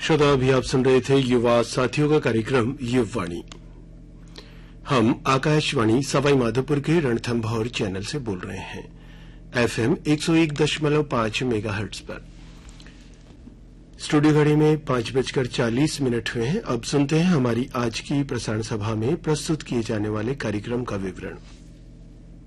श्रोता, अभी आप सुन रहे थे युवा साथियों का कार्यक्रम युववाणी। हम आकाशवाणी सवाई माधोपुर के रणथंभौर चैनल से बोल रहे हैं, FM 101.5 मेगाहर्ट्ज पर। स्टूडियो घड़ी में 5:40 हुए हैं। अब सुनते हैं हमारी आज की प्रसारण सभा में प्रस्तुत किए जाने वाले कार्यक्रम का विवरण।